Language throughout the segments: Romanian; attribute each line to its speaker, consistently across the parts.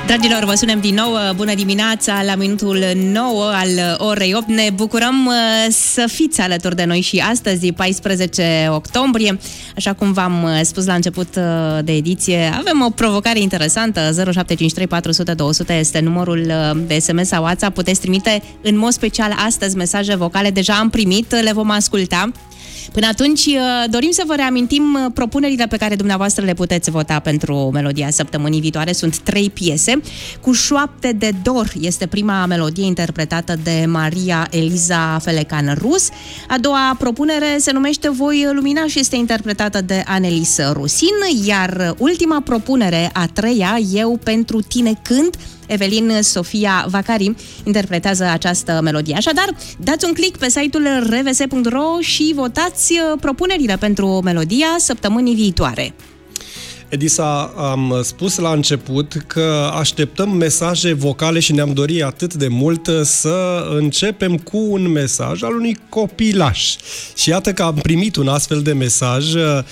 Speaker 1: Dragilor, vă sunem din nou. Bună dimineața la minutul 9 al orei 8. Ne bucurăm să fiți alături de noi și astăzi, 14 octombrie. Așa cum v-am spus la început de ediție, avem o provocare interesantă. 0753 400 200 este numărul de SMS sau WhatsApp. Puteți trimite în mod special astăzi mesaje vocale. Deja am primit, le vom asculta. Până atunci, dorim să vă reamintim propunerile pe care dumneavoastră le puteți vota pentru melodia săptămânii viitoare. Sunt 3 piese. Cu șoapte de dor este prima melodie interpretată de Maria Eliza Felecan-Rus. A doua propunere se numește Voi lumina și este interpretată de Anelis Rusin. Iar ultima propunere, a treia, Eu pentru tine cânt, Evelin Sofia Vacari interpretează această melodie. Așadar, dați un click pe site-ul rvs.ro și votați propunerile pentru melodia săptămânii viitoare.
Speaker 2: Edisa, am spus la început că așteptăm mesaje vocale și ne-am dorit atât de mult să începem cu un mesaj al unui copilaș. Și iată că am primit un astfel de mesaj.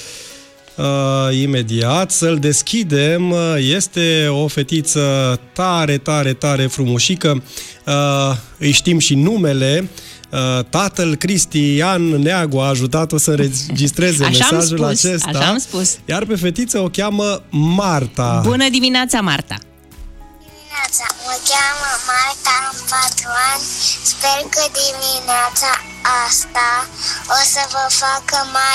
Speaker 2: Imediat să-l deschidem. Este o fetiță tare, tare, tare frumușică. Îi știm și numele. Tatăl Cristian Neagu a ajutat-o să înregistreze mesajul acesta.
Speaker 1: Așa am spus.
Speaker 2: Iar pe fetiță o cheamă Marta.
Speaker 1: Bună dimineața, Marta!
Speaker 3: Mă cheamă Marta, am 4 ani. Sper că dimineața asta o să vă facă mai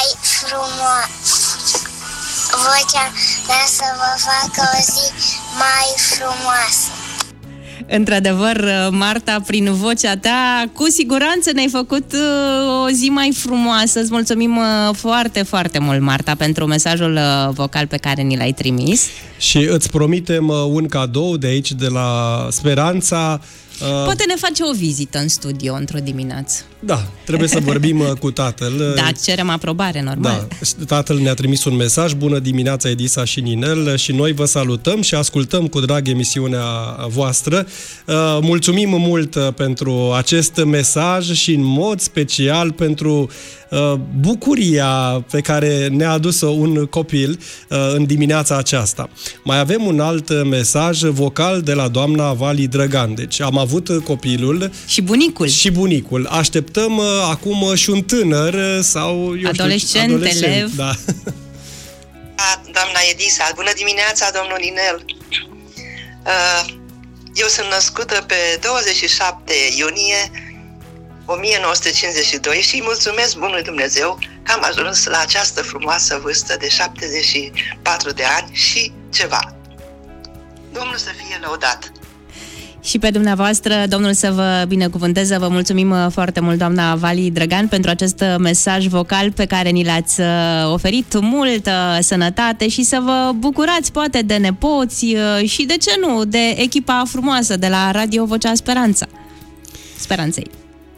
Speaker 3: vocea mea să vă facă o zi mai frumoasă.
Speaker 1: Într-adevăr, Marta, prin vocea ta, cu siguranță ne-ai făcut o zi mai frumoasă. Îți mulțumim foarte, foarte mult, Marta, pentru mesajul vocal pe care ni l-ai trimis.
Speaker 2: Și îți promitem un cadou de aici, de la Speranța.
Speaker 1: Poate ne face o vizită în studio într-o dimineață.
Speaker 2: Da, trebuie să vorbim cu tatăl.
Speaker 1: Da, cerem aprobare, normal.
Speaker 2: Da, tatăl ne-a trimis un mesaj. Bună dimineața, Edisa și Ninel, și noi vă salutăm și ascultăm cu drag emisiunea voastră. Mulțumim mult pentru acest mesaj și în mod special pentru bucuria pe care ne-a adus-o un copil în dimineața aceasta. Mai avem un alt mesaj vocal de la doamna Vali Drăgan. Deci am avut copilul și bunicul. Așteptăm acum și un tânăr sau
Speaker 1: adolescent, elev.
Speaker 2: Da.
Speaker 4: Doamna Edisa, bună dimineața, domnul Ninel. Eu sunt născută pe 27 iunie 1952 și îi mulțumesc bunului Dumnezeu că am ajuns la această frumoasă vârstă de 74 de ani și ceva. Domnul să fie lăudat!
Speaker 1: Și pe dumneavoastră, Domnul să vă binecuvânteze. Vă mulțumim foarte mult, doamna Vali Drăgan, pentru acest mesaj vocal pe care ni l-ați oferit. Multă sănătate și să vă bucurați poate de nepoți și, de ce nu, de echipa frumoasă de la Radio Vocea Speranței.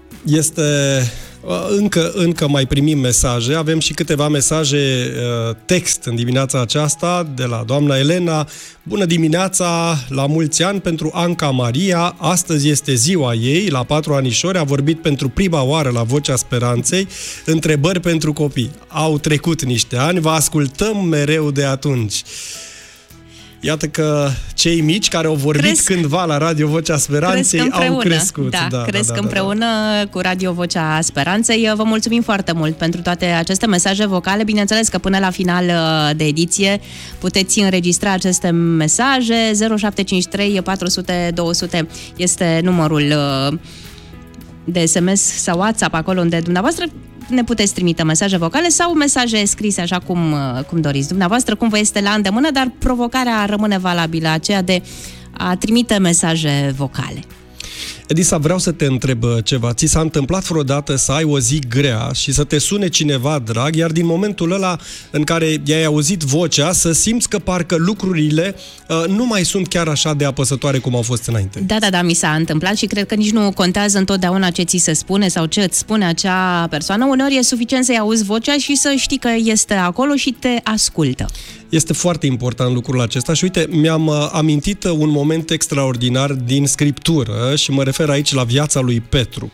Speaker 2: Încă mai primim mesaje. Avem și câteva mesaje text în dimineața aceasta de la doamna Elena. Bună dimineața, la mulți ani pentru Anca Maria. Astăzi este ziua ei, la 4 anișori. A vorbit pentru prima oară la Vocea Speranței. Întrebări pentru copii. Au trecut niște ani, vă ascultăm mereu de atunci. Iată că cei mici care au vorbit cândva la Radio Vocea Speranței au crescut.
Speaker 1: Cresc împreună cu Radio Vocea Speranței. Vă mulțumim foarte mult pentru toate aceste mesaje vocale. Bineînțeles că până la final de ediție puteți înregistra aceste mesaje. 0753 400 200 este numărul de SMS sau WhatsApp, acolo unde dumneavoastră ne puteți trimite mesaje vocale sau mesaje scrise, așa cum doriți dumneavoastră, cum vă este la îndemână, dar provocarea rămâne valabilă, aceea de a trimite mesaje vocale.
Speaker 2: Edisa, vreau să te întreb ceva. Ți s-a întâmplat vreodată să ai o zi grea și să te sune cineva drag, iar din momentul ăla în care i-ai auzit vocea, să simți că parcă lucrurile nu mai sunt chiar așa de apăsătoare cum au fost înainte?
Speaker 1: Da, mi s-a întâmplat și cred că nici nu contează întotdeauna ce ți se spune sau ce îți spune acea persoană. Uneori e suficient să-i auzi vocea și să știi că este acolo și te ascultă.
Speaker 2: Este foarte important lucrul acesta și uite, mi-am amintit un moment extraordinar din Scriptură și mă refer aici la viața lui Petru.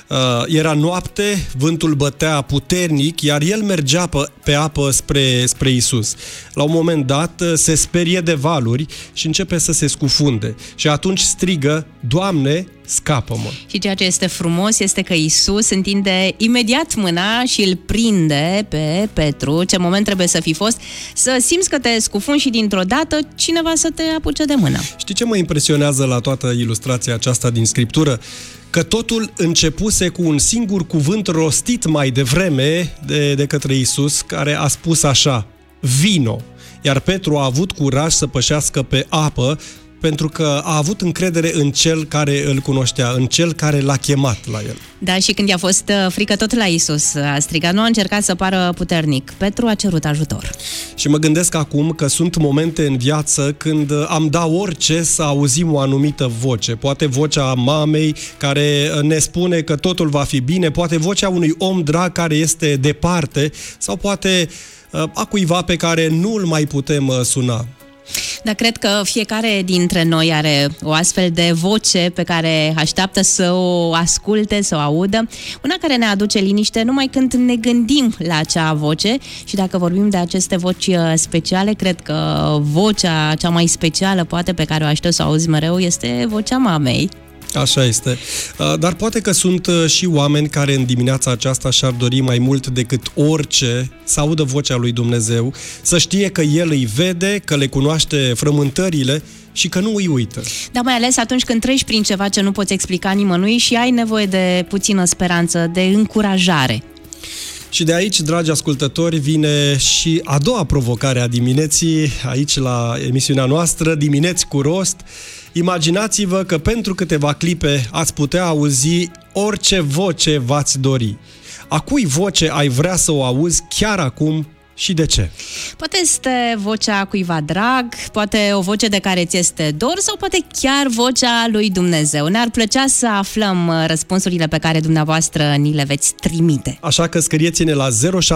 Speaker 2: Era noapte, vântul bătea puternic, iar el mergea pe apă spre Iisus. La un moment dat se sperie de valuri și începe să se scufunde. Și atunci strigă: Doamne, scapă-mă!
Speaker 1: Și ceea ce este frumos este că Iisus întinde imediat mâna și îl prinde pe Petru. Ce moment trebuie să fi fost să simți că te scufunzi și dintr-o dată cineva să te apuce de mână.
Speaker 2: Știi ce mă impresionează la toată ilustrația aceasta din Scriptură? Că totul începuse cu un singur cuvânt rostit mai devreme de către Iisus, care a spus așa: vino! Iar Petru a avut curaj să pășească pe apă, pentru că a avut încredere în cel care îl cunoștea, în cel care l-a chemat la el.
Speaker 1: Da, și când i-a fost frică tot la Iisus, a strigat, nu a încercat să pară puternic. Petru a cerut ajutor.
Speaker 2: Și mă gândesc acum că sunt momente în viață când am da orice să auzim o anumită voce. Poate vocea mamei care ne spune că totul va fi bine, poate vocea unui om drag care este departe, sau poate a cuiva pe care nu îl mai putem suna.
Speaker 1: Dar cred că fiecare dintre noi are o astfel de voce pe care așteaptă să o asculte, să o audă, una care ne aduce liniște numai când ne gândim la acea voce. Și dacă vorbim de aceste voci speciale, cred că vocea cea mai specială, poate, pe care o aștept să o auzi mereu, este vocea mamei.
Speaker 2: Așa este. Dar poate că sunt și oameni care în dimineața aceasta și-ar dori mai mult decât orice să audă vocea lui Dumnezeu, să știe că El îi vede, că le cunoaște frământările și că nu îi uită.
Speaker 1: Dar mai ales atunci când treci prin ceva ce nu poți explica nimănui și ai nevoie de puțină speranță, de încurajare.
Speaker 2: Și de aici, dragi ascultători, vine și a doua provocare a dimineții, aici la emisiunea noastră, Dimineți cu Rost. Imaginați-vă că pentru câteva clipe ați putea auzi orice voce v-ați dori. A cui voce ai vrea să o auzi chiar acum și de ce?
Speaker 1: Poate este vocea cuiva drag, poate o voce de care ți este dor sau poate chiar vocea lui Dumnezeu. Ne-ar plăcea să aflăm răspunsurile pe care dumneavoastră ni le veți trimite.
Speaker 2: Așa că scrieți-ne la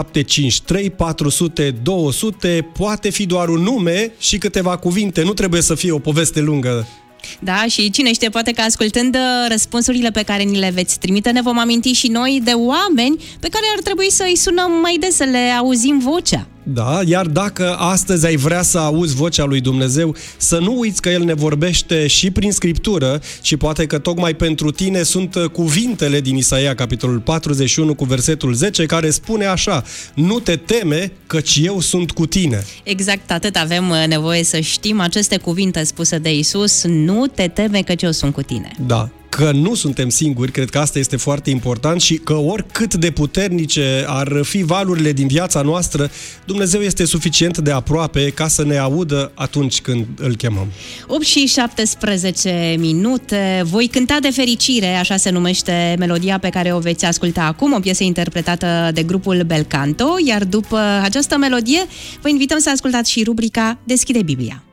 Speaker 2: 0753 400 200, poate fi doar un nume și câteva cuvinte, nu trebuie să fie o poveste lungă.
Speaker 1: Da, și cine știe, poate că ascultând răspunsurile pe care ni le veți trimite, ne vom aminti și noi de oameni pe care ar trebui să îi sunăm mai des, să le auzim vocea.
Speaker 2: Da, iar dacă astăzi ai vrea să auzi vocea lui Dumnezeu, să nu uiți că El ne vorbește și prin Scriptură și poate că tocmai pentru tine sunt cuvintele din Isaia, capitolul 41, cu versetul 10, care spune așa: nu te teme, căci eu sunt cu tine.
Speaker 1: Exact atât avem nevoie să știm aceste cuvinte spuse de Iisus: nu te teme, căci eu sunt cu tine.
Speaker 2: Da. Că nu suntem singuri, cred că asta este foarte important și că oricât de puternice ar fi valurile din viața noastră, Dumnezeu este suficient de aproape ca să ne audă atunci când îl chemăm.
Speaker 1: 8 și 17 minute. Voi cânta de fericire, așa se numește melodia pe care o veți asculta acum, o piesă interpretată de grupul Belcanto, iar după această melodie vă invităm să ascultați și rubrica Deschide Biblia.